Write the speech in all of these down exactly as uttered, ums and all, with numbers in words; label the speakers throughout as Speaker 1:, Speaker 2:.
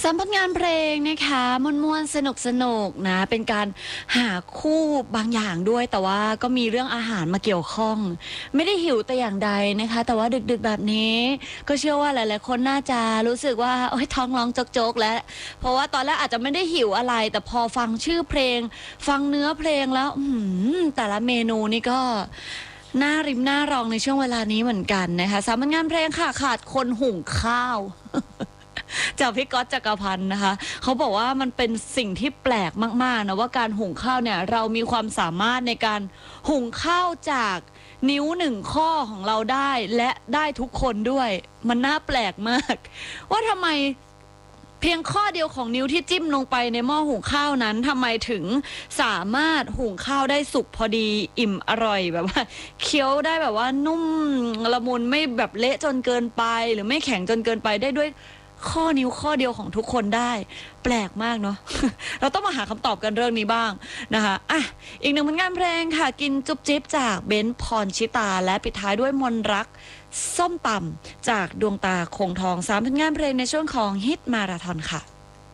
Speaker 1: สามผลงานเพลงนะคะม่วนๆสนุกสนุกนะเป็นการหาคู่บางอย่างด้วยแต่ว่าก็มีเรื่องอาหารมาเกี่ยวข้องไม่ได้หิวแต่อย่างใดนะคะแต่ว่าดึกๆแบบนี้ก็เชื่อว่าหลายๆคนน่าจะรู้สึกว่าโอ๊ยท้องร้องโจกๆแล้วเพราะว่าตอนแรกอาจจะไม่ได้หิวอะไรแต่พอฟังชื่อเพลงฟังเนื้อเพลงแล้วแต่ละเมนูนี่ก็หน้าริมหน้ารองในช่วงเวลานี้เหมือนกันนะคะสามผลงานเพลงค่ะขาดคนหุงข้าวจากพี่ก๊อตจักรพันธ์นะคะเขาบอกว่ามันเป็นสิ่งที่แปลกมากๆนะว่าการหุงข้าวเนี่ยเรามีความสามารถในการหุงข้าวจากนิ้วหนึ่งข้อของเราได้และได้ทุกคนด้วยมันน่าแปลกมากว่าทำไมเพียงข้อเดียวของนิ้วที่จิ้มลงไปในหม้อหุงข้าวนั้นทำไมถึงสามารถหุงข้าวได้สุกพอดีอิ่มอร่อยแบบว่าเคี้ยวได้แบบว่านุ่มละมุนไม่แบบเละจนเกินไปหรือไม่แข็งจนเกินไปได้ด้วยข้อนิ้วข้อเดียวของทุกคนได้แปลกมากเนาะ เราต้องมาหาคำตอบกันเรื่องนี้บ้างนะคะอ่ะอีกหนึ่งผลงานเพลงค่ะกินจุ๊บจิ๊บจากเบนซ์พรชิตาและปิดท้ายด้วยมนรักส้มตำจากดวงตาคงทองสามผลงานเพลงในช่วงของฮิตมาราธอนค่ะ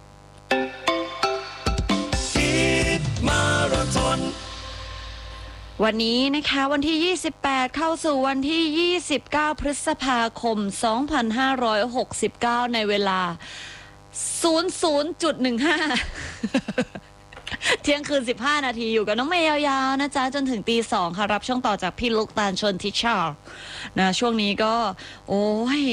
Speaker 1: ฮิตมาราธอนวันนี้นะคะวันที่ยี่สิบแปดเข้าสู่วันที่ยี่สิบเก้าพฤษภาคมสองพันห้าร้อยหกสิบเก้าในเวลา ศูนย์ ศูนย์ จุด หนึ่ง ห้า เที่ยงคืนสิบห้านาทีอยู่กับน้องเมย์ยาวๆนะจ๊ะจนถึงตีสองค่ะรับช่วงต่อจากพี่ลูกตาลชนทิชานะช่วงนี้ก็โอ้ย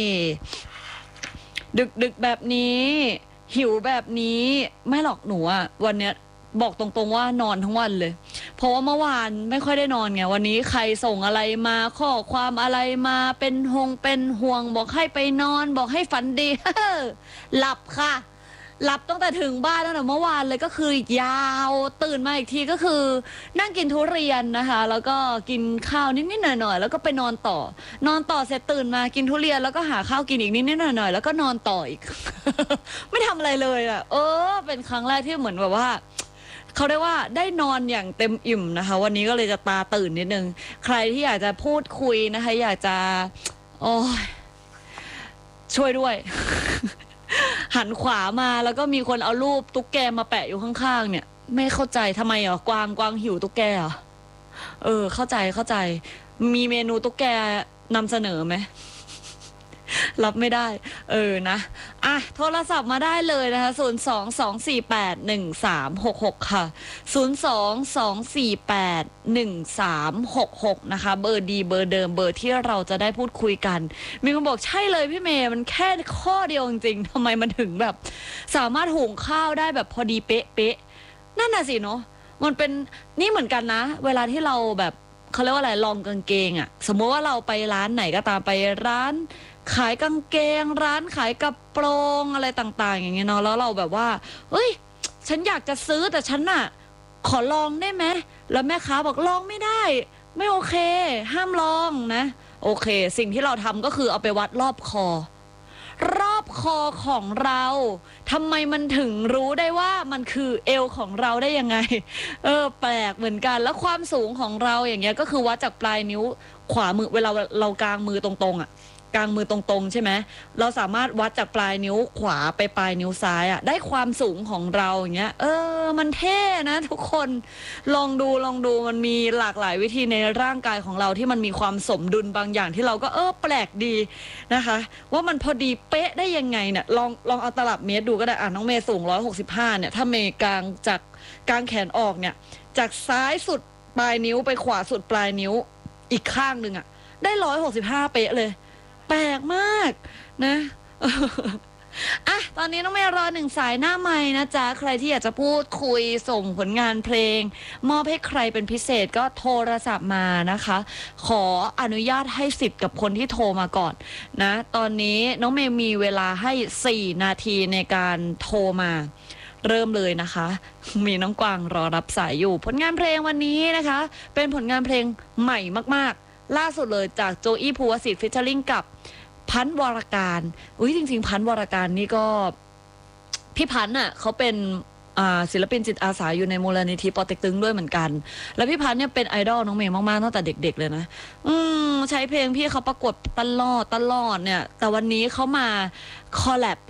Speaker 1: ดึกๆแบบนี้หิวแบบนี้ไม่หรอกหนูอะวันเนี้ยบอกตรงๆว่านอนทั้งวันเลยเพราะว่าเมื่อวานไม่ค่อยได้นอนไงวันนี้ใครส่งอะไรมาข้อความอะไรมาเป็นหงเป็นห่วงบอกให้ไปนอนบอกให้ฝันดี หลับค่ะหลับตั้งแต่ถึงบ้านตั้งแต่เมื่อวานเลยก็คือยาวตื่นมาอีกทีก็คือนั่งกินทุเรียนนะคะแล้วก็กินข้าวนิดๆหน่อยๆแล้วก็ไปนอนต่อนอนต่อเสร็จตื่นมากินทุเรียนแล้วก็หาข้าวกินอีกนิดๆหน่อยๆแล้วก็นอนต่ออีก ไม่ทำอะไรเลยอ่ะเออเป็นครั้งแรกที่เหมือนแบบว่าเขาได้ว่าได้นอนอย่างเต็มอิ่มนะคะวันนี้ก็เลยจะตาตื่นนิดนึงใครที่อยากจะพูดคุยนะคะอยากจะโอ้ยช่วยด้วย หันขวามาแล้วก็มีคนเอารูปตุ๊กแกมาแปะอยู่ข้างๆเนี่ยไม่เข้าใจทำไมอ่ะกวางกวางหิวตุ๊กแกอ่ะเออเข้าใจเข้าใจมีเมนูตุ๊กแกนำเสนอไหมรับไม่ได้เออนะอ่ะโทรศัพท์มาได้เลยนะคะศูนย์ สอง สอง สี่ แปด หนึ่ง สาม หก หกค่ะศูนย์ สอง สอง สี่ แปด หนึ่ง สาม หก หกนะคะเบอร์ดีเบอร์เดิมเบอร์ที่เราจะได้พูดคุยกันมีคนบอกใช่เลยพี่เมย์มันแค่ข้อเดียวจริงๆทำไมมันถึงแบบสามารถหุงข้าวได้แบบพอดีเป๊ะๆนั่นน่ะสิเนาะมันเป็นนี่เหมือนกันนะเวลาที่เราแบบเขาเรียกว่าอะไรลองกางเกงอะสมมติว่าเราไปร้านไหนก็ตามไปร้านขายกางเกงร้านขายกระโปรงอะไรต่างๆอย่างเงี้ยเนาะแล้วเราแบบว่าเฮ้ยฉันอยากจะซื้อแต่ฉันน่ะขอลองได้ไหมแล้วแม่ค้าบอกลองไม่ได้ไม่โอเคห้ามลองนะโอเคสิ่งที่เราทำก็คือเอาไปวัดรอบคอรอบคอของเราทำไมมันถึงรู้ได้ว่ามันคือเอวของเราได้ยังไงเออแปลกเหมือนกันแล้วความสูงของเราอย่างเงี้ยก็คือวัดจากปลายนิ้วขวามือเวลาเรากางมือตรงๆอ่ะกางมือตรงๆใช่ไหมเราสามารถวัดจากปลายนิ้วขวาไปปลายนิ้วซ้ายอ่ะได้ความสูงของเราอย่างเงี้ยเออมันเท่นะทุกคนลองดูลองดูมันมีหลากหลายวิธีในร่างกายของเราที่มันมีความสมดุลบางอย่างที่เราก็เออแปลกดีนะคะว่ามันพอดีเป๊ะได้ยังไงเนี่ยลองลองเอาตลับเมตรดูก็ได้อ่ะน้องเมย์สูงหนึ่งร้อยหกสิบห้าเนี่ยถ้าเมย์กางจากกางแขนออกเนี่ยจากซ้ายสุดปลายนิ้วไปขวาสุดปลายนิ้วอีกข้างหนึ่งอ่ะได้หนึ่งร้อยหกสิบห้าเป๊ะเลยแปลกมากนะอ่ะตอนนี้น้องเมย์รอหนึ่งสายหน้าไมค์นะจ๊ะใครที่อยากจะพูดคุยส่งผลงานเพลงมอบให้ใครเป็นพิเศษก็โทรศัพท์มานะคะขออนุญาตให้สิทธิ์กับคนที่โทรมาก่อนนะตอนนี้น้องเมย์มีเวลาให้สี่นาทีในการโทรมาเริ่มเลยนะคะมีน้องกวางรอรับสายอยู่ผลงานเพลงวันนี้นะคะเป็นผลงานเพลงใหม่มากๆล่าสุดเลยจากโจอี้ภูวสิทธิ์ฟีเจอริ่งกับพันธ์วรการอุ้ยจริงๆพันธ์วรการนี่ก็พี่พันธ์อ่ะเขาเป็นศิลปินจิตอาสาอยู่ในมูลนิธิปอเต็กตึงด้วยเหมือนกันแล้วพี่พันธ์เนี่ยเป็นไอดอลน้องเมย์มากๆตั้งแต่เด็กๆเลยนะอืมใช้เพลงพี่เขาประกวดตลอดตลอดเนี่ยแต่วันนี้เขามาคอลแลบ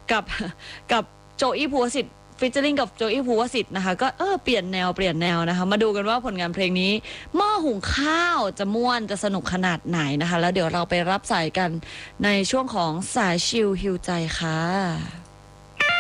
Speaker 1: กับกับโจอี้ภูวสิทธิ์ฟิชเจอริงกับโจอี้ภูวสิทธิ์นะคะก็เออเปลี่ยนแนวเปลี่ยนแนวนะคะมาดูกันว่าผลงานเพลงนี้หม้อหุงข้าวจะม่วนจะสนุกขนาดไหนนะคะแล้วเดี๋ยวเราไปรับสายกันในช่วงของสายชิลฮิวใจค่ะ